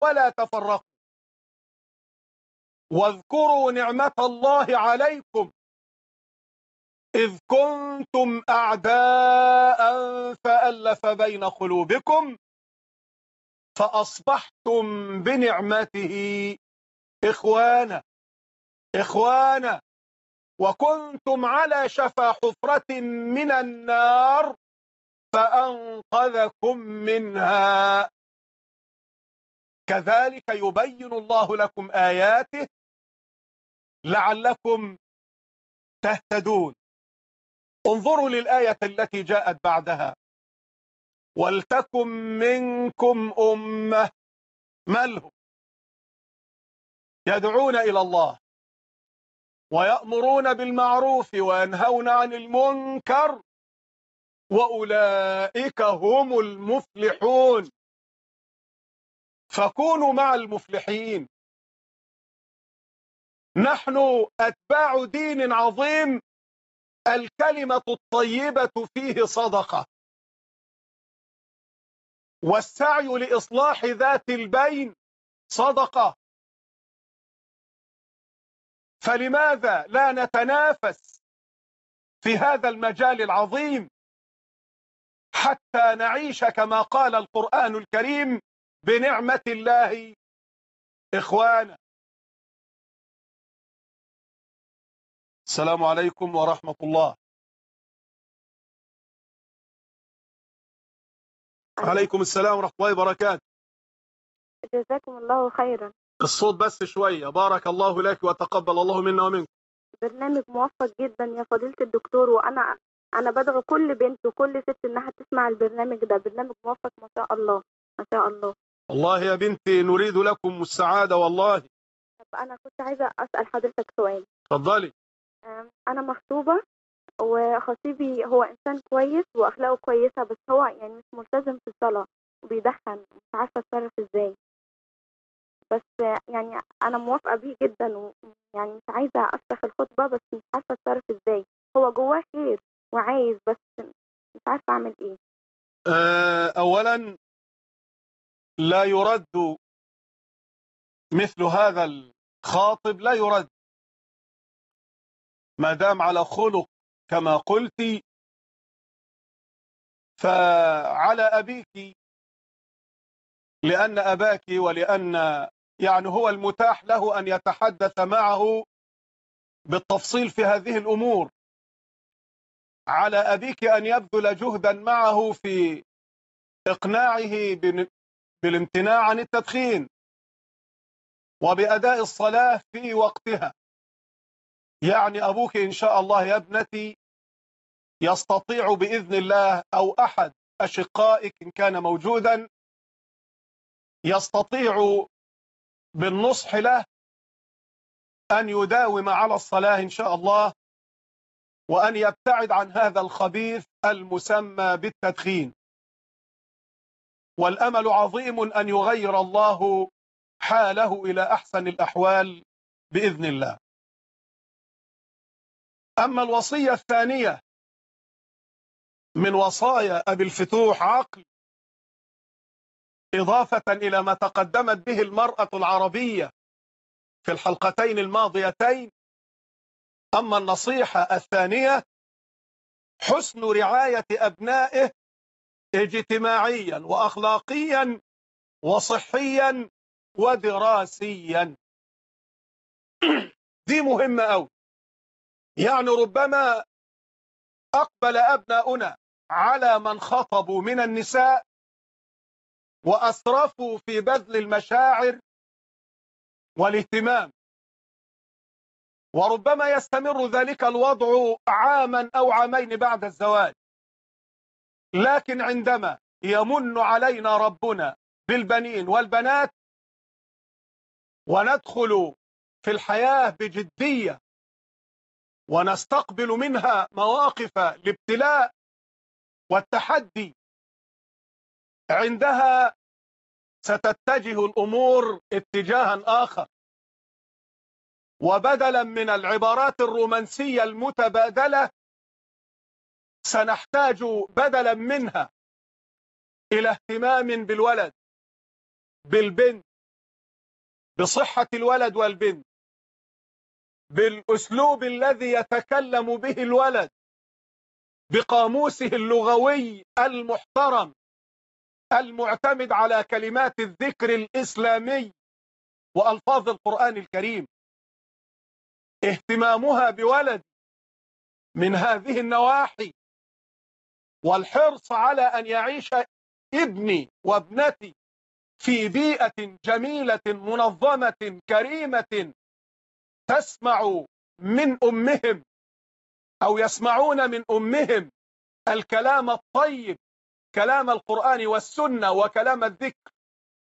ولا تفرقوا. واذكروا نعمة الله عليكم إذ كنتم أعداء فألف بين قلوبكم فأصبحتم بنعمته إخوانا وكنتم على شفا حفرة من النار فأنقذكم منها. كذلك يبين الله لكم آياته لعلكم تهتدون. انظروا للآية التي جاءت بعدها: ولتكن منكم أمة مالهم يدعون إلى الله ويأمرون بالمعروف وينهون عن المنكر وأولئك هم المفلحون. فكونوا مع المفلحين. نحن أتباع دين عظيم الكلمة الطيبة فيه صدقة، والسعي لإصلاح ذات البين صدقة. فلماذا لا نتنافس في هذا المجال العظيم حتى نعيش كما قال القرآن الكريم بنعمة الله إخوانا. السلام عليكم ورحمة الله. عليكم السلام ورحمة الله وبركاته. جزاكم الله خيرا. الصوت بس شوية. بارك الله لك وتقبل الله منا ومنكم. برنامج موفق جدا يا فضيلة الدكتور، وأنا بدعو كل بنت وكل ست إنها تسمع البرنامج ده. برنامج موفق ما شاء الله ما شاء الله. والله يا بنتي نريد لكم السعادة والله. طب أنا كنت عايزة أسأل حضرتك سؤال. اتفضلي. أنا مخطوبة وخطيبي هو إنسان كويس وأخلاقه كويسة، بس هو يعني مش ملتزم في الصلاة وبيدخن، مش عارفة أتصرف إزاي. بس يعني أنا موافقة بيه جدا، ويعني مش عايزة أفسخ الخطبة، بس مش عارفة أتصرف إزاي. هو جواه خير وعايز، بس مش عارفة أعمل إيه. أولا لا يرد مثل هذا الخاطب، لا يرد ما دام على خلق كما قلت. فعلى أبيك، لأن أباك ولأن يعني هو المتاح له أن يتحدث معه بالتفصيل في هذه الأمور. على أبيك أن يبذل جهدا معه في إقناعه بالامتناع عن التدخين وبأداء الصلاة في وقتها. يعني أبوك إن شاء الله يا ابنتي يستطيع بإذن الله، أو أحد أشقائك إن كان موجودا يستطيع بالنصح له أن يداوم على الصلاة إن شاء الله، وأن يبتعد عن هذا الخبيث المسمى بالتدخين. والأمل عظيم أن يغير الله حاله إلى أحسن الأحوال بإذن الله. أما الوصية الثانية من وصايا أبي الفتوح عقل، إضافة إلى ما تقدمت به المرأة العربية في الحلقتين الماضيتين. أما النصيحة الثانية حسن رعاية أبنائه اجتماعيا وأخلاقيا وصحيا ودراسيا. دي مهمة أوي. يعني ربما أقبل أبناؤنا على من خطبوا من النساء وأسرفوا في بذل المشاعر والاهتمام، وربما يستمر ذلك الوضع عاما أو عامين بعد الزواج. لكن عندما يمن علينا ربنا بالبنين والبنات وندخل في الحياة بجدية ونستقبل منها مواقف الابتلاء والتحدي، عندها ستتجه الأمور اتجاها آخر. وبدلا من العبارات الرومانسية المتبادلة سنحتاج بدلا منها إلى اهتمام بالولد بالبنت بصحة الولد والبنت بالأسلوب الذي يتكلم به الولد، بقاموسه اللغوي المحترم المعتمد على كلمات الذكر الإسلامي وألفاظ القرآن الكريم. اهتمامها بولد من هذه النواحي والحرص على أن يعيش ابني وابنتي في بيئة جميلة منظمة كريمة تسمع من أمهم أو يسمعون من أمهم الكلام الطيب، كلام القرآن والسنة وكلام الذكر.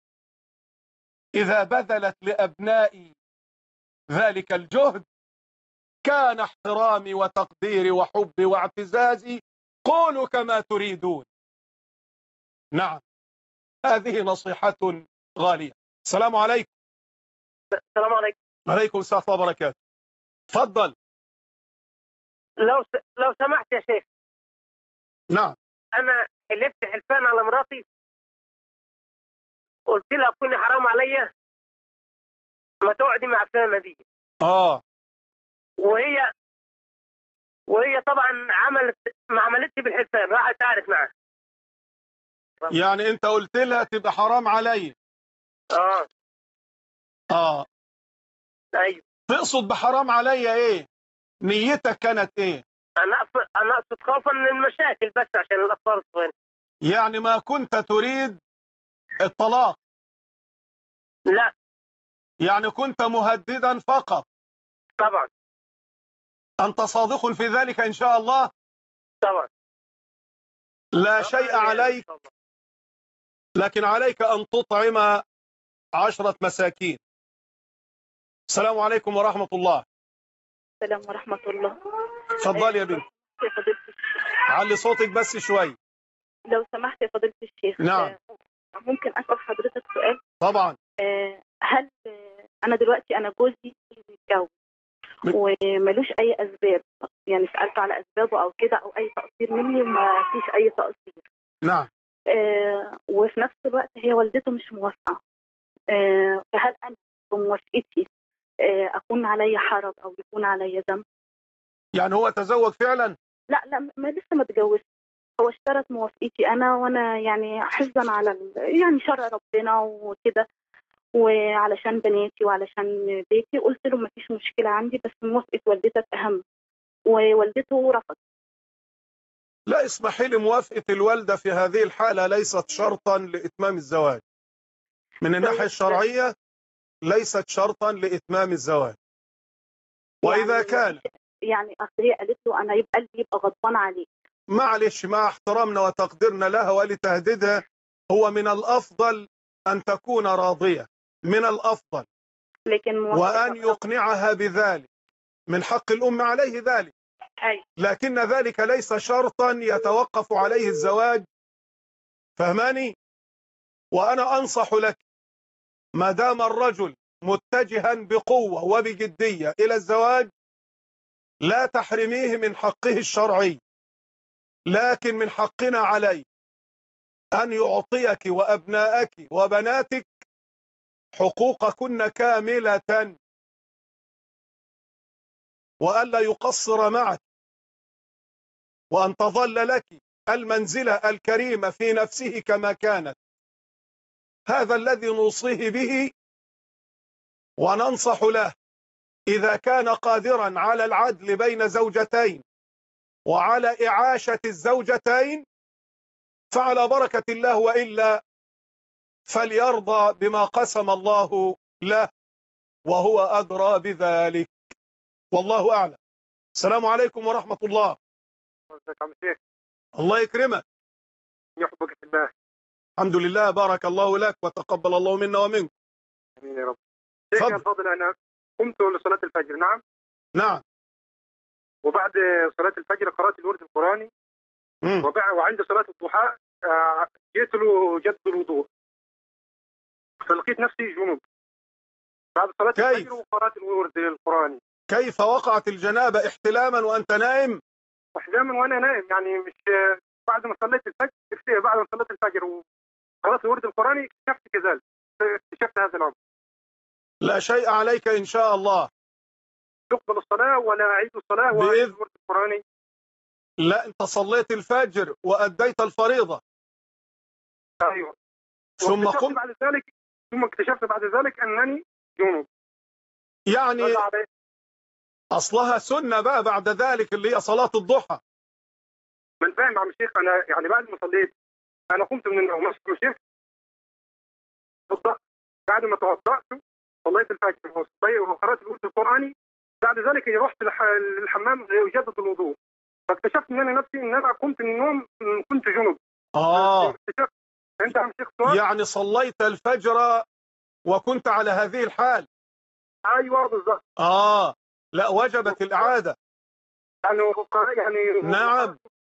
إذا بذلت لأبنائي ذلك الجهد كان احترامي وتقديري وحبي واعتزازي. قولوا كما تريدون. نعم، هذه نصيحة غالية. السلام عليكم. السلام عليكم. وعليكم السلام ورحمة الله وبركاته. تفضل. لو سمحت يا شيخ. نعم. أنا حلفت حلفان على مراتي، قلت لها كوني حرام عليا ما تقعدي مع فلانة دي. وهي طبعا ما عملتش بالحلفان، راحت تعرف معاه. يعني انت قلت لها تبقى حرام عليا. ايوه. تقصد بحرام عليا ايه؟ نيتك كانت ايه؟ انا اقصد خوفا من المشاكل بس عشان الاطفال الصغيرين. يعني ما كنت تريد الطلاق؟ لا. يعني كنت مهددا فقط؟ طبعا. أنت صادق في ذلك إن شاء الله؟ طبعا. لا شيء عليك، لكن عليك أن تطعم 10 مساكين. السلام عليكم ورحمة الله. السلام ورحمة الله. تفضل يا بنت. علي صوتك بس شوي. لو سمحت يا فضيلة الشيخ. نعم. ممكن أسأل حضرتك سؤال؟ طبعا. هل أنا دلوقتي جوزي متجوز وملوش أي أسباب، يعني سألت على أسبابه أو كده أو أي تقصير مني وما فيش أي تقصير. نعم. وفي نفس الوقت هي والدته مش موافقة. فهل أنا بموافقتي أكون علي حرج أو يكون علي ذنب؟ يعني هو تزوج فعلا؟ لا ما لسه ما اتجوزش. هو اشترط موافقتي وانا يعني حفظا على يعني شرع ربنا وكده، وعلشان بناتي وعلشان بيتي قلت له ما فيش مشكله عندي، بس موافقه والدتك اهم. ووالدته رفضت. لا، اسمحي لي، موافقة الوالدة في هذه الحالة ليست شرطا لإتمام الزواج. من الناحية الشرعية ليست شرطا لإتمام الزواج. وإذا كان يعني أصل هي قالت له أنا يبقى غضبان عليك. معلش، مع احترامنا وتقديرنا لها ولتهديدها، هو من الأفضل أن تكون راضية، من الأفضل، لكن وأن يقنعها بذلك، من حق الأم عليه ذلك. لكن ذلك ليس شرطا يتوقف عليه الزواج. فهماني؟ وأنا أنصح لك، ما دام الرجل متجها بقوة وبجدية إلى الزواج لا تحرميه من حقه الشرعي، لكن من حقنا عليه أن يعطيك وأبنائك وبناتك حقوقكن كاملة، وألا يقصر معك، وأن تظل لك المنزلة الكريمة في نفسه كما كانت. هذا الذي نوصيه به وننصح له. إذا كان قادرا على العدل بين زوجتين وعلى إعاشة الزوجتين فعلى بركة الله، وإلا فليرضى بما قسم الله له وهو أدرى بذلك، والله أعلم. السلام عليكم ورحمة الله. الله يكرمك. يحبك في الله. الحمد لله، بارك الله لك وتقبل الله منا ومنك. امين يا رب. شيخ يا فاضل، انا قمت لصلاه الفجر. نعم. وبعد صلاه الفجر قرات الورد القراني. وعند صلاه الضحى جئت له جد الوضوء، فلقيت نفسي جنوب بعد صلاه الفجر وقرات الورد القراني. كيف وقعت الجنابه؟ احتلاما وانت نائم؟ احتلاما وانا نائم، يعني مش بعد ما صليت الفجر. بعد ما صليت الفجر وقرات الورد القراني اكتشفت كذلك، اكتشفت هذا الامر. لا شيء عليك إن شاء الله. تقبل الصلاة ولا أعيد الصلاة وأعيد الورد القرآني؟ لا، أنت صليت الفجر وأديت الفريضة. أيوه. ثم قمت اكتشفت بعد ذلك أنني جنوب. يعني أصلها سنة بقى بعد ذلك اللي هي صلاة الضحى. من فاهم يا عم الشيخ، أنا يعني بعد ما صليت أنا قمت من النوم ماشي يا شيخ، بعد ما توضأت صليت الفجر وقرأت الورد القرآني، بعد ذلك رحت للحمام لأجدد الوضوء، فاكتشفت ان انا نفسي ان انا قمت من النوم كنت جنب. اكتشفت انت يا عم الشيخ يعني صليت الفجر وكنت على هذه الحال. ايوه بالظبط. لا وجبت الإعادة. يعني نعم.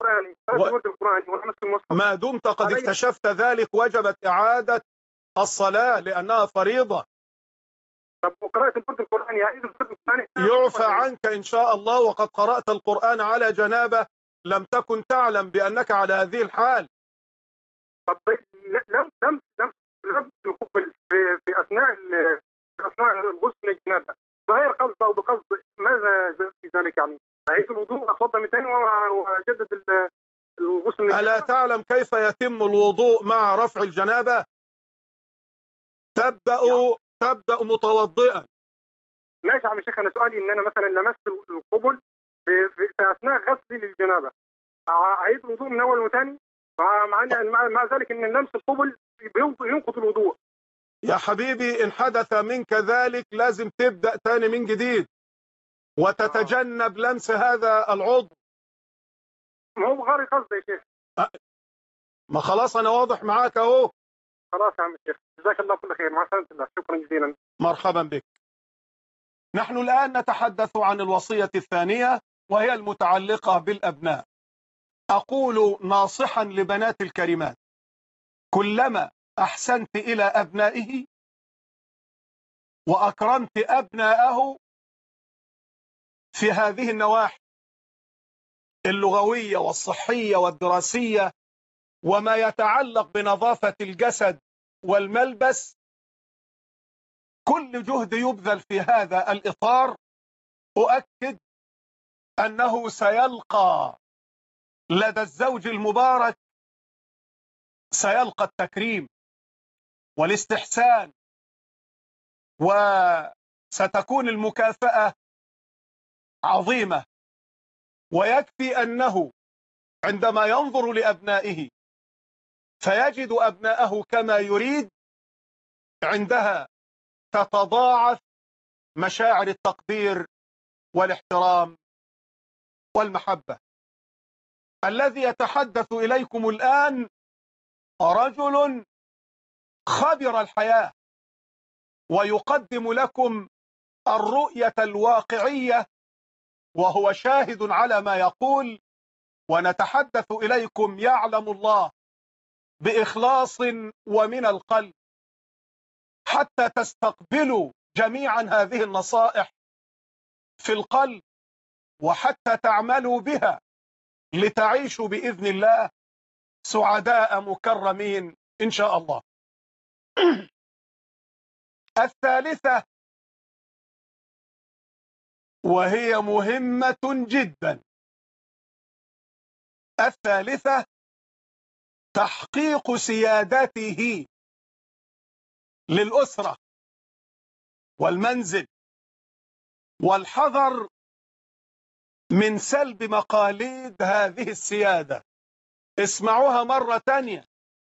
ما دمت قد اكتشفت ذلك وجبت إعادة الصلاة لأنها فريضة. طب وقراءة الورد القرآني يعفى عنك إن شاء الله، وقد قرأت القرآن على جنابة لم تكن تعلم بأنك على هذه الحال. طب لم في أثناء الغسل الجنابة غير قصد أو بقصد، ماذا في ذلك يعني؟ أعيد الوضوء أتوضأ من ثاني وأجدد الغسل. ألا تعلم كيف يتم الوضوء مع رفع الجنابة؟ تبدأ متوضئا. ماشي يا عم الشيخ، انا سؤالي ان انا مثلا لمست القبل في اثناء غسلي للجنابه، اعيد الوضوء من اول وثاني مع ذلك ان لمس القبل ينقض الوضوء. يا حبيبي ان حدث منك ذلك لازم تبدأ تاني من جديد وتتجنب لمس هذا العضو. ما هو غير قصدي يا شيخ. ما خلاص انا واضح معاك اهو. خلاص يا عم الشيخ، جزاك الله كل خير، مع السلامه، شكرا جزيلا. مرحبا بك. نحن الآن نتحدث عن الوصية الثانية وهي المتعلقة بالأبناء. أقول ناصحا لبنات الكريمات: كلما أحسنت إلى أبنائه وأكرمت أبناءه في هذه النواحي اللغوية والصحية والدراسية وما يتعلق بنظافة الجسد والملبس، كل جهد يبذل في هذا الإطار أؤكد أنه سيلقى لدى الزوج المبارك سيلقى التكريم والاستحسان، وستكون المكافأة عظيمة. ويكفي أنه عندما ينظر لأبنائه فيجد أبناءه كما يريد، عندها تتضاعف مشاعر التقدير والاحترام والمحبة. الذي يتحدث إليكم الآن رجل خبر الحياة ويقدم لكم الرؤية الواقعية وهو شاهد على ما يقول، ونتحدث إليكم يعلم الله بإخلاص ومن القلب، حتى تستقبلوا جميعا هذه النصائح في القلب وحتى تعملوا بها لتعيشوا بإذن الله سعداء مكرمين إن شاء الله. الثالثة وهي مهمة جدا، الثالثة تحقيق سيادته للأسرة والمنزل، والحذر من سلب مقاليد هذه السيادة. اسمعوها مرة تانية: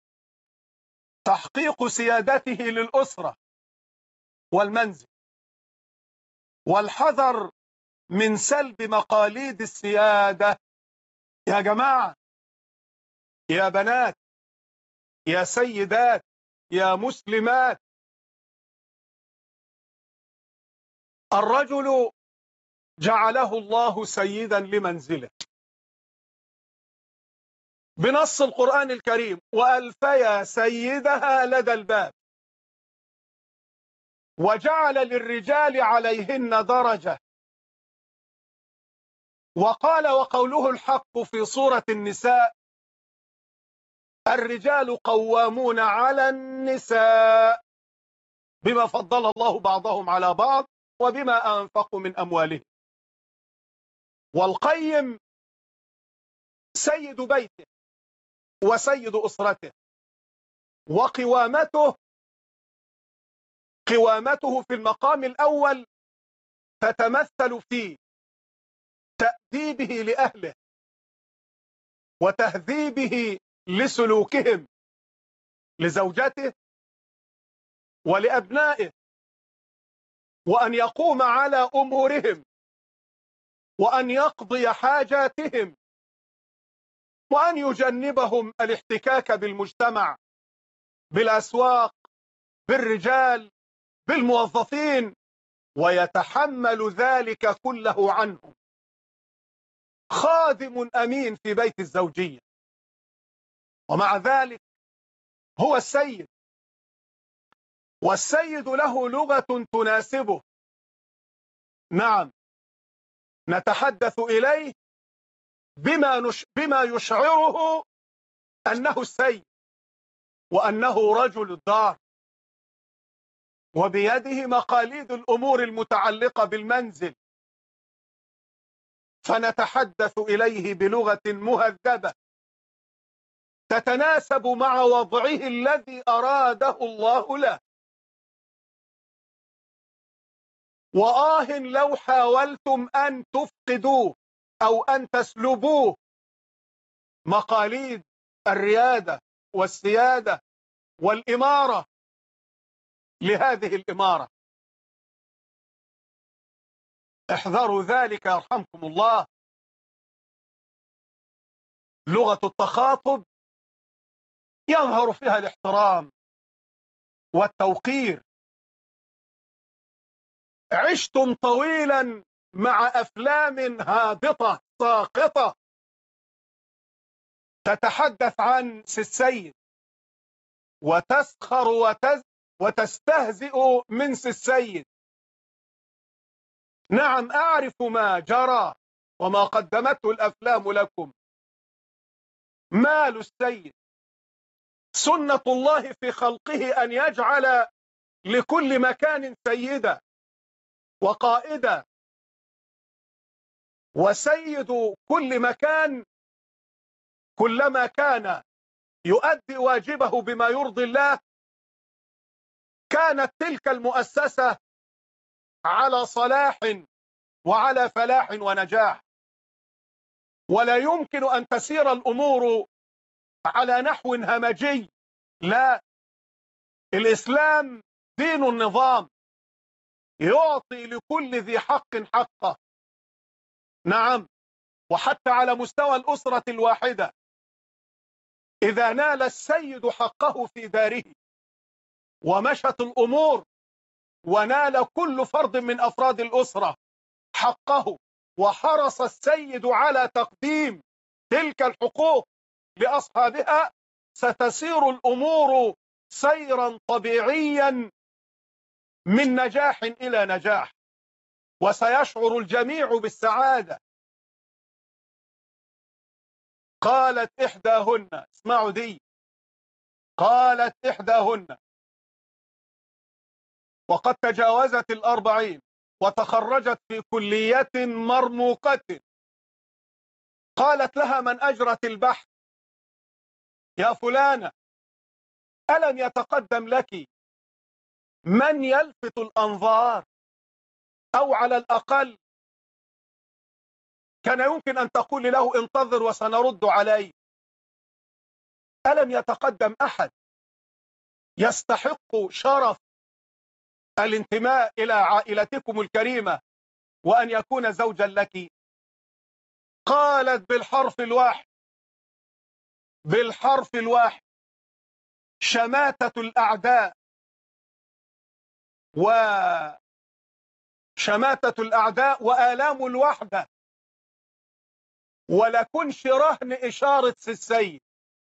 تحقيق سيادته للأسرة والمنزل، والحذر من سلب مقاليد السيادة. يا جماعة، يا بنات، يا سيدات، يا مسلمات، الرجل جعله الله سيدا لمنزله بنص القرآن الكريم: وألفيا سيدها لدى الباب، وجعل للرجال عليهن درجة. وقال وقوله الحق في سورة النساء: الرجال قوامون على النساء بما فضل الله بعضهم على بعض وبما أنفقوا من أموالهم. والقيم سيد بيته وسيد أسرته، وقوامته في المقام الأول تتمثل في تأديبه لأهله وتهذيبه لسلوكهم، لزوجته ولأبنائه، وأن يقوم على أمورهم، وأن يقضي حاجاتهم، وأن يجنبهم الاحتكاك بالمجتمع، بالأسواق، بالرجال، بالموظفين، ويتحمل ذلك كله عنهم. خادم أمين في بيت الزوجية، ومع ذلك هو السيد، والسيد له لغة تناسبه. نعم، نتحدث إليه بما يشعره أنه السيد وأنه رجل الدار، وبيده مقاليد الأمور المتعلقة بالمنزل، فنتحدث إليه بلغة مهذبة تتناسب مع وضعه الذي أراده الله له. وآه لو حاولتم أن تفقدوه أو أن تسلبوه مقاليد الريادة والسيادة والإمارة لهذه الإمارة. احذروا ذلك يرحمكم الله. لغة التخاطب يظهر فيها الاحترام والتوقير. عشتم طويلا مع أفلام هابطة ساقطة تتحدث عن السيد وتسخر وتستهزئ من السيد. نعم، أعرف ما جرى وما قدمته الأفلام لكم. مال السيد سنة الله في خلقه أن يجعل لكل مكان سيدا وقائدا، وسيد كل مكان كلما كان يؤدي واجبه بما يرضي الله كانت تلك المؤسسة على صلاح وعلى فلاح ونجاح. ولا يمكن أن تسير الأمور على نحو همجي. لا، الإسلام دين النظام، يعطي لكل ذي حق حقه. نعم، وحتى على مستوى الأسرة الواحدة إذا نال السيد حقه في داره ومشت الأمور ونال كل فرد من أفراد الأسرة حقه، وحرص السيد على تقديم تلك الحقوق لأصحابها، ستسير الأمور سيرا طبيعيا من نجاح إلى نجاح، وسيشعر الجميع بالسعادة. قالت إحداهن، اسمعوا دي، قالت إحداهن وقد تجاوزت 40 وتخرجت في كلية مرموقة، قالت لها من أجرت البحث: يا فلانة، ألم يتقدم لك من يلفت الأنظار، أو على الأقل كان يمكن أن تقول له انتظر وسنرد عليه؟ ألم يتقدم أحد يستحق شرف الانتماء إلى عائلتكم الكريمة وأن يكون زوجا لك؟ قالت بالحرف الواحد، بالحرف الواحد: شماتة الأعداء، وشماتة الأعداء وآلام الوحدة، ولكنش رهن إشارة السيد.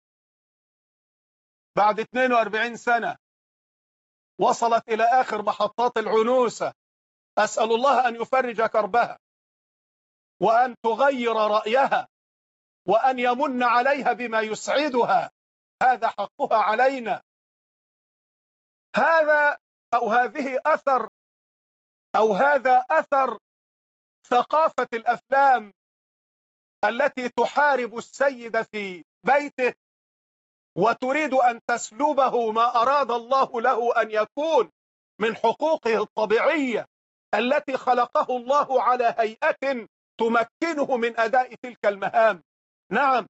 بعد 42 سنة وصلت إلى آخر محطات العنوسة. أسأل الله أن يفرج كربها وأن تغير رأيها وأن يمن عليها بما يسعدها، هذا حقها علينا. هذا أو هذه أثر أو هذا أثر ثقافة الأفلام التي تحارب السيد في بيته وتريد أن تسلبه ما أراد الله له أن يكون من حقوقه الطبيعية التي خلقه الله على هيئة تمكنه من أداء تلك المهام. نعم،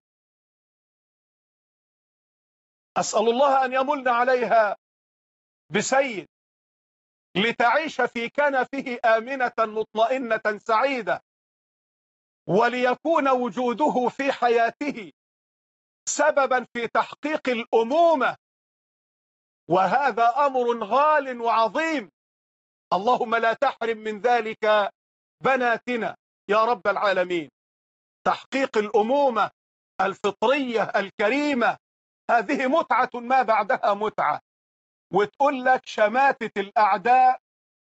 أسأل الله أن يمن عليها بسيد لتعيش في كنفه آمنة مطمئنة سعيدة، وليكون وجوده في حياته سببا في تحقيق الأمومة، وهذا أمر غال وعظيم. اللهم لا تحرم من ذلك بناتنا يا رب العالمين. تحقيق الأمومة الفطرية الكريمة هذه متعة ما بعدها متعة. وتقول لك شماتة الأعداء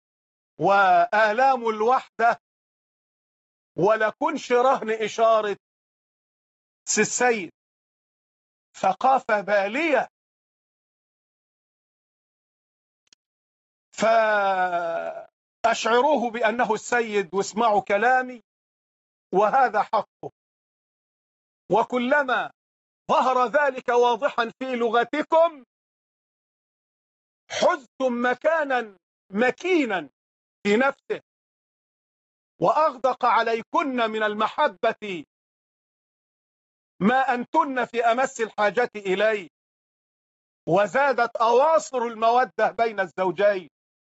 وآلام الوحدة ولكنش رهن إشارة السيد. ثقافة بالية. فأشعروه بأنه السيد واسمعوا كلامي وهذا حقه. وكلما ظهر ذلك واضحا في لغتكم حزتم مكانا مكينا في نفسه، وأغدق عليكن من المحبة ما أنتن في أمس الحاجة إليه، وزادت أواصر المودة بين الزوجين.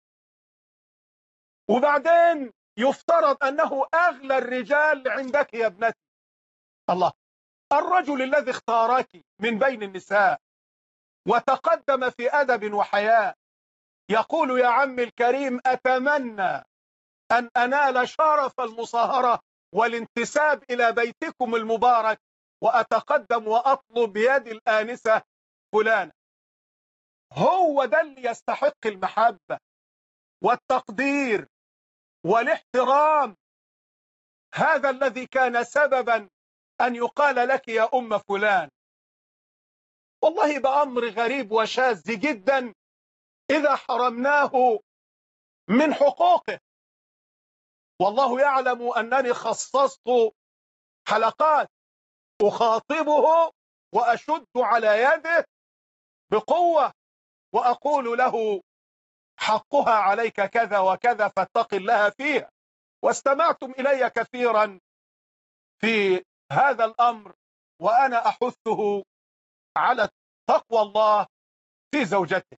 وبعدين يفترض أنه أغلى الرجال عندك يا ابنتي. الله، الرجل الذي اختارك من بين النساء وتقدم في أدب وحياء يقول: يا عمي الكريم، أتمنى أن أنال شرف المصاهرة والانتساب إلى بيتكم المبارك، وأتقدم وأطلب يد الآنسة فلانة. هو ده اللي يستحق المحبة والتقدير والاحترام. هذا الذي كان سببا أن يقال لك يا أم فلان. والله بأمر غريب وشاذ جدا إذا حرمناه من حقوقه. والله يعلم أنني خصصت حلقات أخاطبه وأشد على يده بقوة وأقول له: حقها عليك كذا وكذا فاتق الله فيها. واستمعتم إلي كثيرا في هذا الأمر وأنا أحثه على تقوى الله في زوجته.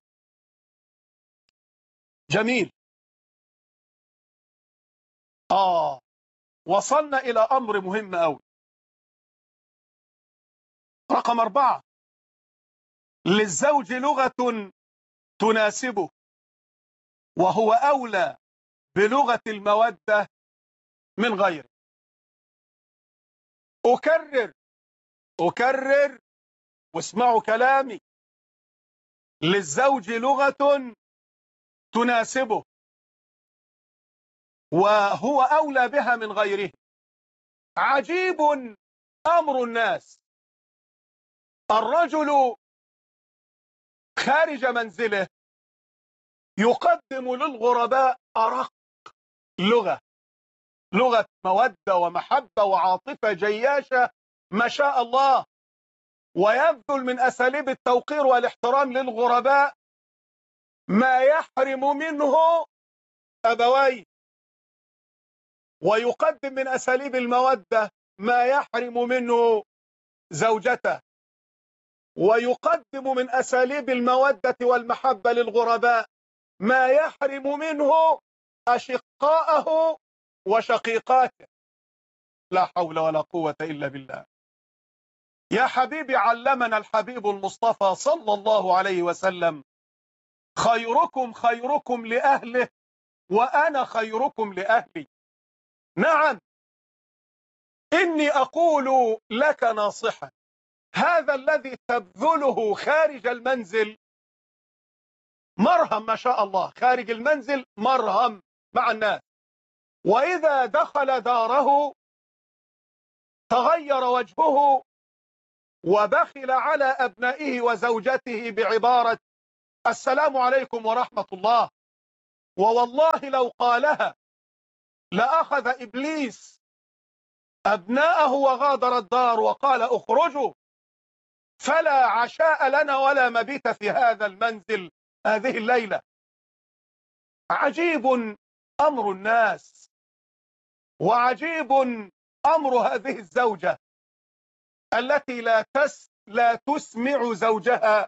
جميل. وصلنا إلى أمر مهم أوي. رقم 4: للزوج لغة تناسبه، وهو أولى بلغة المودة من غيره. أكرر واسمعوا كلامي: للزوج لغة تناسبه، وهو أولى بها من غيره. عجيب أمر الناس، الرجل خارج منزله يقدم للغرباء أرق لغة مودة ومحبة وعاطفة جياشة ما شاء الله، ويبذل من أساليب التوقير والاحترام للغرباء ما يحرم منه أبويه، ويقدم من أساليب المودة ما يحرم منه زوجته، ويقدم من أساليب المودة والمحبة للغرباء ما يحرم منه أشقاءه وشقيقاته. لا حول ولا قوة إلا بالله. يا حبيبي، علمنا الحبيب المصطفى صلى الله عليه وسلم: خيركم خيركم لأهله وأنا خيركم لأهلي. نعم، إني أقول لك ناصحا: هذا الذي تبذله خارج المنزل مرهم ما شاء الله، خارج المنزل مرهم مع الناس، وإذا دخل داره تغير وجهه وبخل على أبنائه وزوجته بعبارة: السلام عليكم ورحمة الله. ووالله لو قالها لأخذ إبليس أبناءه وغادر الدار وقال اخرجوا، فلا عشاء لنا ولا مبيت في هذا المنزل هذه الليلة. عجيب أمر الناس، وعجيب أمر هذه الزوجة التي لا تسمع زوجها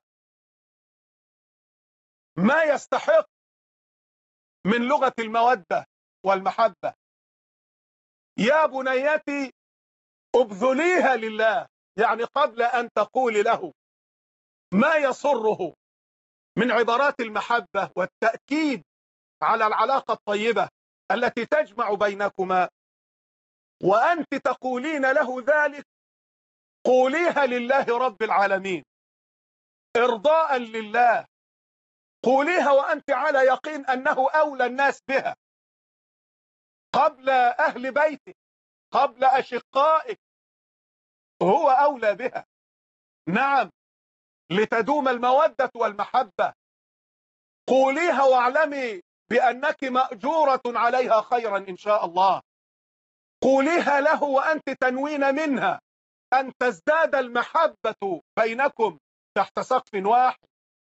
ما يستحق من لغة المودة والمحبة. يا بنيتي ابذليها لله، يعني قبل أن تقولي له ما يسره من عبارات المحبة والتأكيد على العلاقة الطيبة التي تجمع بينكما، وأنت تقولين له ذلك، قوليها لله رب العالمين إرضاء لله. قوليها وأنت على يقين أنه أولى الناس بها قبل أهل بيتك، قبل أشقائك، هو أولى بها. نعم، لتدوم المودة والمحبة. قوليها واعلمي بأنك مأجورة عليها خيرا إن شاء الله. قوليها له وأنت تنوين منها أن تزداد المحبة بينكم تحت سقف واحد.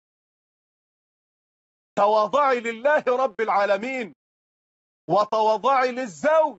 تواضعي لله رب العالمين وتواضعي للزوج،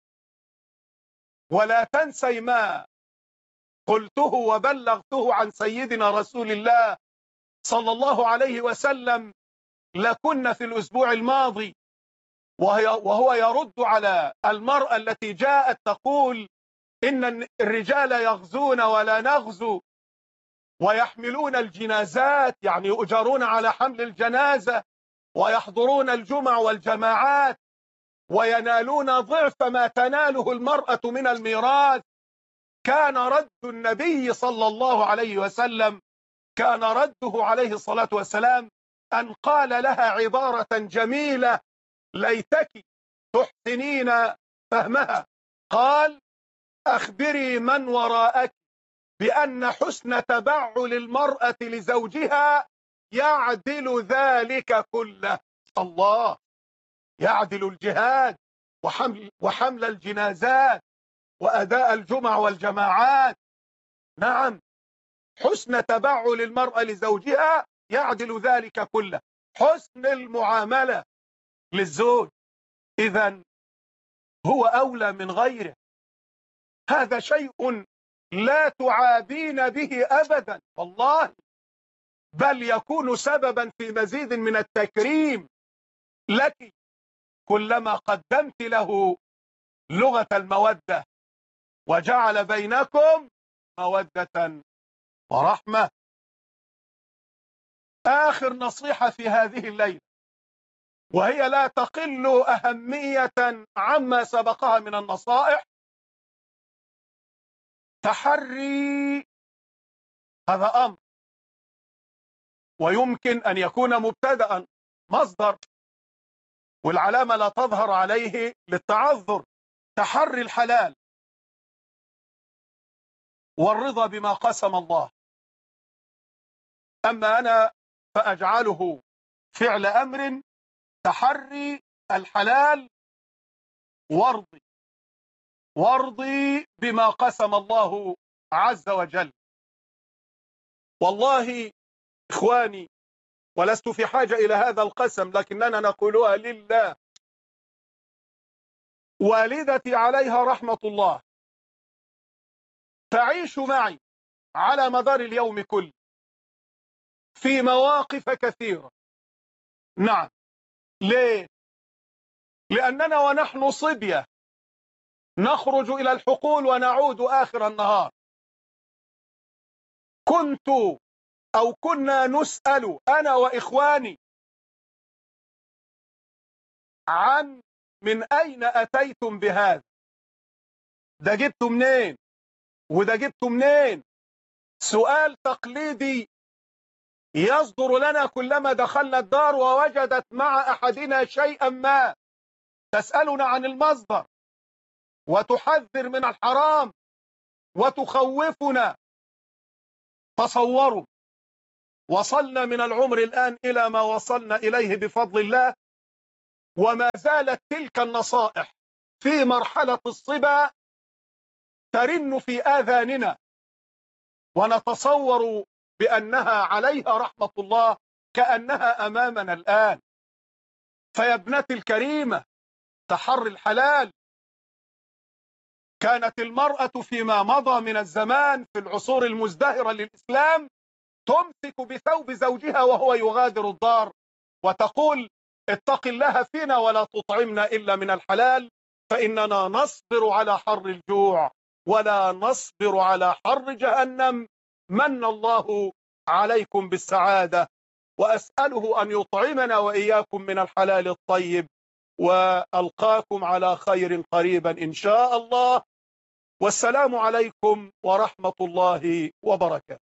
ولا تنسي ما قلته وبلغته عن سيدنا رسول الله صلى الله عليه وسلم لكن في الأسبوع الماضي، وهو يرد على المرأة التي جاءت تقول إن الرجال يغزون ولا نغزو، ويحملون الجنازات، يعني يؤجرون على حمل الجنازة، ويحضرون الجمع والجماعات، وينالون ضعف ما تناله المرأة من الميراث. كان رد النبي صلى الله عليه وسلم، كان رده عليه الصلاة والسلام أن قال لها عبارة جميلة ليتك تحسنين فهمها. قال: أخبري من وراءك بأن حسن تبعل المرأة لزوجها يعدل ذلك كله. الله، يعدل الجهاد وحمل الجنازات وأداء الجمع والجماعات. نعم، حسن تبعل المرأة لزوجها يعدل ذلك كله. حسن المعاملة للزوج إذن هو أولى من غيره. هذا شيء لا تعابين به أبدا والله، بل يكون سببا في مزيد من التكريم لك كلما قدمت له لغة المودة وجعل بينكم مودة ورحمة. آخر نصيحة في هذه الليلة، وهي لا تقل أهمية عما سبقها من النصائح: تحري. هذا أمر، ويمكن أن يكون مبتدأ مصدر، والعلامة لا تظهر عليه للتعذر. تحري الحلال والرضا بما قسم الله. أما أنا فأجعله فعل أمر: تحري الحلال وارضي بما قسم الله عز وجل. والله إخواني، ولست في حاجة إلى هذا القسم، لكننا نقولها لله. والدتي عليها رحمة الله تعيش معي على مدار اليوم كله في مواقف كثيرة. نعم، ليه؟ لأننا ونحن صبية نخرج إلى الحقول ونعود آخر النهار. كنا نسأل أنا وإخواني عن من أين أتيتم بهذا، ده جبته منين وده جبته منين. سؤال تقليدي يصدر لنا كلما دخلنا الدار ووجدت مع أحدنا شيئا ما، تسألنا عن المصدر وتحذر من الحرام وتخوفنا. تصوروا، وصلنا من العمر الآن إلى ما وصلنا إليه بفضل الله، وما زالت تلك النصائح في مرحلة الصبا ترن في آذاننا، ونتصور بأنها عليها رحمة الله كأنها أمامنا الآن. فيا ابنتي الكريمة، تحري الحلال. كانت المرأة فيما مضى من الزمان في العصور المزدهرة للإسلام تمسك بثوب زوجها وهو يغادر الدار وتقول: اتق الله فينا ولا تطعمنا إلا من الحلال، فإننا نصبر على حر الجوع ولا نصبر على حر جهنم. من الله عليكم بالسعادة، وأسأله أن يطعمنا وإياكم من الحلال الطيب، وألقاكم على خير قريبا إن شاء الله. والسلام عليكم ورحمة الله وبركاته.